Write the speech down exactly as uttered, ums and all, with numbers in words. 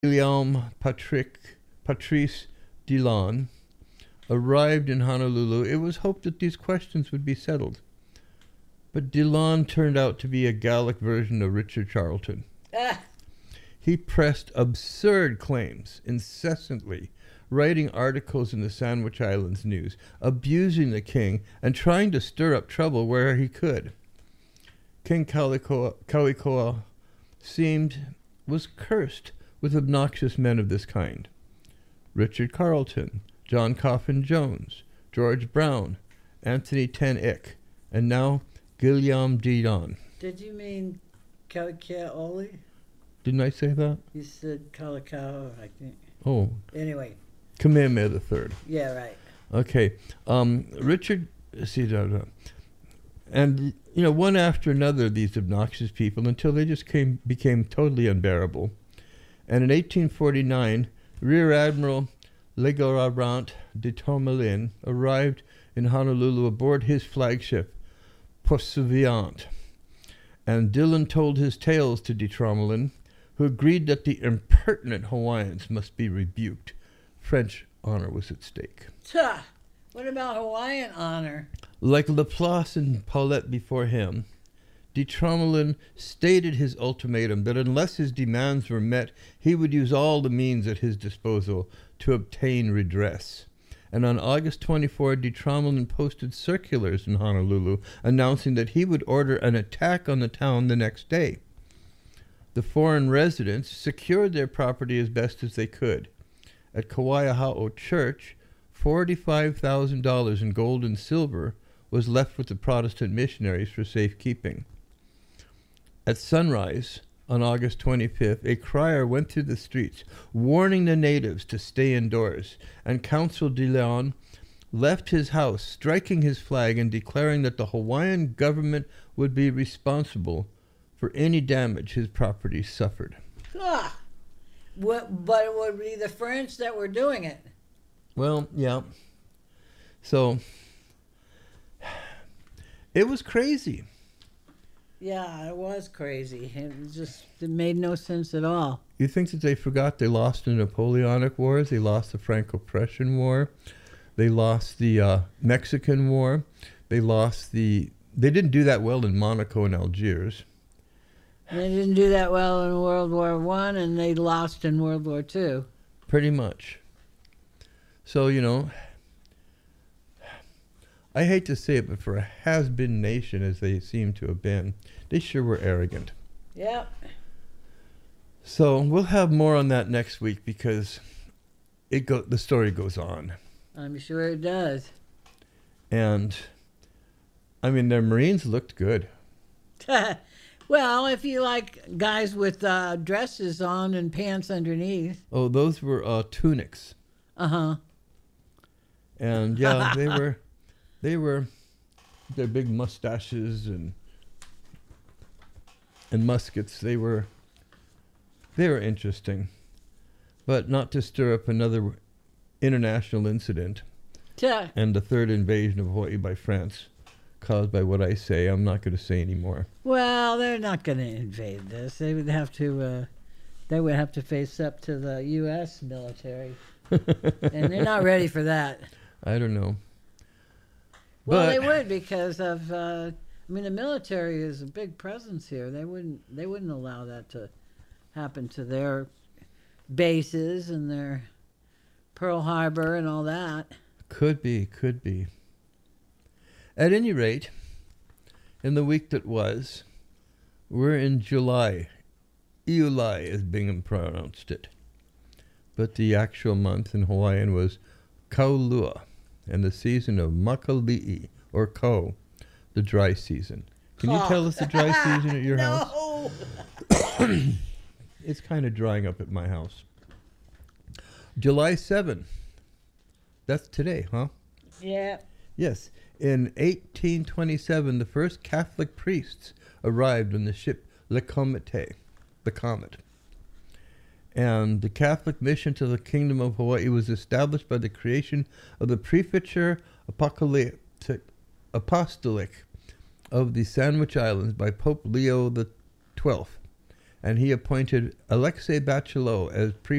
Guillaume Patrick, Patrice Dillon arrived in Honolulu, it was hoped that these questions would be settled. But Dillon turned out to be a Gallic version of Richard Charlton. Ah. He pressed absurd claims incessantly, writing articles in the Sandwich Islands News, abusing the king and trying to stir up trouble where he could. King Kalikoa, Kalikoa seemed, was cursed with obnoxious men of this kind. Richard Carleton, John Coffin Jones, George Brown, Anthony Ten Eyck, and now Guillaume Dillon. Did you mean Kalikaoli? Didn't I say that? You said Kalikao, I think. Oh. Anyway. Kamehameha the Third. Yeah, right. Okay. Um, Richard, see, da, da. And, you know, one after another, these obnoxious people, until they just came became totally unbearable. And in eighteen forty-nine, Rear Admiral Legorant de Tourmalin arrived in Honolulu aboard his flagship, Poursuivant. And Dillon told his tales to de Tourmalin, who agreed that the impertinent Hawaiians must be rebuked. French honor was at stake. Tuh. What about Hawaiian honor? Like Laplace and Paulette before him, de Tourmalin stated his ultimatum that unless his demands were met, he would use all the means at his disposal to obtain redress. And on August twenty-fourth, de Tourmalin posted circulars in Honolulu announcing that he would order an attack on the town the next day. The foreign residents secured their property as best as they could. At Kawaiahao Church, forty-five thousand dollars in gold and silver was left with the Protestant missionaries for safekeeping. At sunrise on August twenty-fifth, a crier went through the streets, warning the natives to stay indoors, and Council Dillon left his house, striking his flag and declaring that the Hawaiian government would be responsible for any damage his property suffered. Ah. What, but it would be the French that were doing it. Well, yeah. So, it was crazy. Yeah, it was crazy. It was just, it made no sense at all. You think that they forgot they lost the Napoleonic Wars, they lost the Franco-Prussian War, they lost the uh, Mexican War, they lost the... They didn't do that well in Monaco and Algiers. They didn't do that well in World War One, and they lost in World War Two. Pretty much. So, you know, I hate to say it, but for a has-been nation as they seem to have been, they sure were arrogant. Yep. So we'll have more on that next week because it go the story goes on. I'm sure it does. And, I mean, their Marines looked good. Well, if you like guys with uh, dresses on and pants underneath. Oh, those were uh, tunics. Uh-huh. And, yeah, they were... They were, their big mustaches and and muskets, they were, they were interesting. But not to stir up another international incident Yeah. and the third invasion of Hawaii by France, caused by what I say. I'm not going to say anymore. Well, they're not going to invade this. They would have to, uh, they would have to face up to the U S military. And they're not ready for that. I don't know. Well, But they would because of. Uh, I mean, the military is a big presence here. They wouldn't. They wouldn't allow that to happen to their bases and their Pearl Harbor and all that. Could be, could be. At any rate, in the week that was, we're in July. Iulai, as Bingham pronounced it. But the actual month in Hawaiian was Kaulua, and the season of Makali'i, or Ko, the dry season. Can you Oh. tell us the dry season at your no. house? It's kind of drying up at my house. July seventh. That's today, huh? Yeah. Yes. In eighteen twenty-seven, the first Catholic priests arrived on the ship Le Comete, the Comet. And the Catholic mission to the Kingdom of Hawaii was established by the creation of the Prefecture Apocalyptic, Apostolic of the Sandwich Islands by Pope Leo the Twelfth. And he appointed Alexei Bachelot as prefect